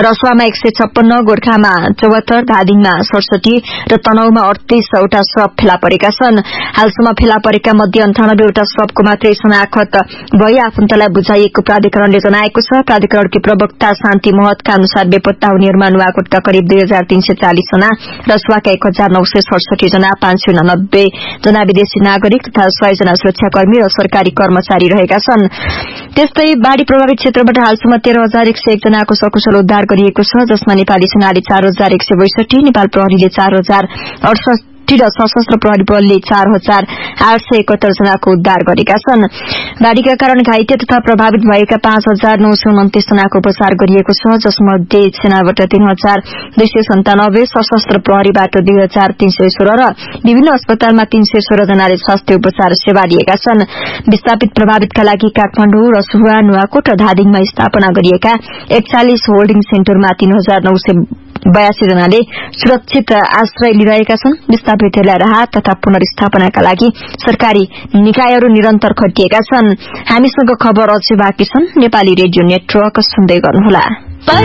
रसुवामा 156, गोर्खामा 74, धादिङमा 67 र तनहुमा 38 वटा शव फेला परेका छन्। हालसम्म फेला परेका मध्ये 98 वटा शवको मात्रै शनाखत भई आफन्तलाई बुझाइएको प्राधिकरणले जनाएको छ। प्राधिकरणकी प्रवक्ता शान्ति महतका अनुसार बेपत्ता हुनेहरूमा नुवाकोटका करिब 2340 जना, रसुवाका 1967 जना, 589 जना विदेशी नागरिक तथा 100 जना सुरक्षाकर्मी र सरकारी कर्मचारी रहेका छन्। त्यस्तै बाढ़ी प्रभावित क्षेत्रबाट हालसम्म 13101 जनाको सकुशल उद्धार गरिएको छ, जसमा नेपाली सेनाले 4162, नेपाल प्रहरीले 4068 र सशस्त्र प्रहरी बलले 4871 जनाको उद्धार गरेका छन्। बाढ़ीका कारण घाइते तथा प्रभावित भएका 5929 जनाको उपचार गरिएको छ, जसमध्ये सेनाबाट 3297, सशस्त्र प्रहरीबाट 2316 र विभिन्न अस्पतालमा 316 जनाले स्वास्थ्य उपचार सेवा लिएका छन्। विस्थापित प्रभावितका लागि काठमाडौँ, रसुवा, नुवाकोट र धादिङमा स्थापना गरिएका 41 होल्डिङ सेन्टरमा 3982 जनाले सुरक्षित आश्रय लिइरहेका छन्। विस्थापितहरूलाई राहत तथा पुनर्स्थापनाका लागि सरकारी निकायहरू निरन्तर खटिएका छन्। हामीसँग खबर अझै बाँकी छन्। नेपाली रेडियो नेटवर्क सुन्दै गर्नुहोला।